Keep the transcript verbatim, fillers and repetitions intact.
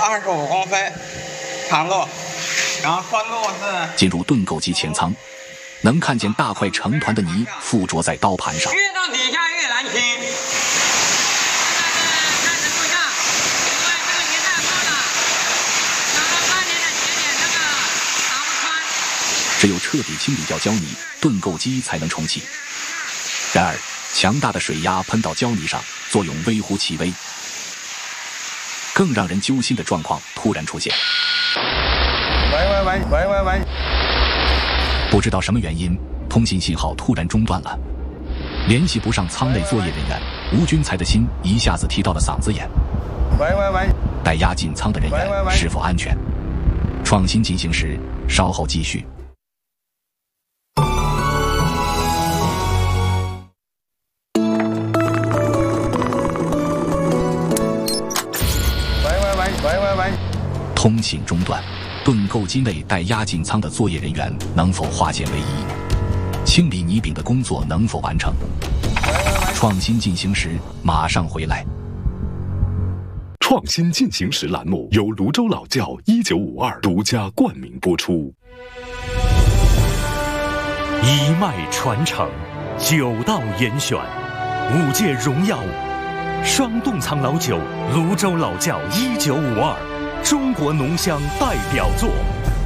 二十五公分长度，然后宽度是。 进入盾构机前舱，能看见大块成团的泥附着在刀盘上。 越到底下越难清。 开始录像，因为这个泥太厚了，然后半年的节点这个打不穿。 只有彻底清理掉胶泥，盾构机才能重启。然而，强大的水压喷到胶泥上，作用微乎其微。更让人揪心的状况突然出现。 喂喂喂喂喂喂！ 不知道什么原因，通信信号突然中断了，联系不上舱内作业人员。吴军才的心一下子提到了嗓子眼。 喂喂喂！ 待压进舱的人员是否安全？创新进行时，稍后继续。通信中断，盾构机内待压进舱的作业人员能否化险为夷？清理泥饼的工作能否完成？创新进行时马上回来。 创新进行时栏目由泸州老窖一九五二独家冠名播出。 一脉传承，酒道严选，五届荣耀双冻藏老酒，泸州老窖一九五二。中国浓香代表作。